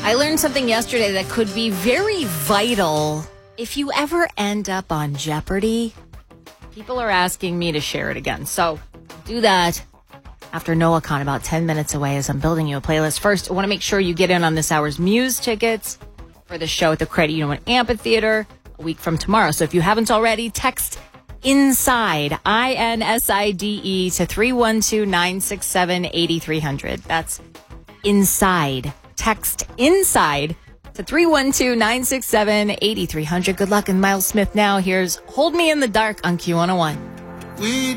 I learned something yesterday that could be very vital if you ever end up on Jeopardy. People are asking me to share it again. So do that after Noah Khan, about 10 minutes away, as I'm building you a playlist. First, I want to make sure you get in on this hour's Muse tickets for the show at the Credit Union Amphitheater a week from tomorrow. So if you haven't already, text INSIDE, INSIDE, to 312-967-8300. That's INSIDE. Text INSIDE to 312-967-8300. Good luck. And Miles Smith now. Here's Hold Me in the Dark on Q101.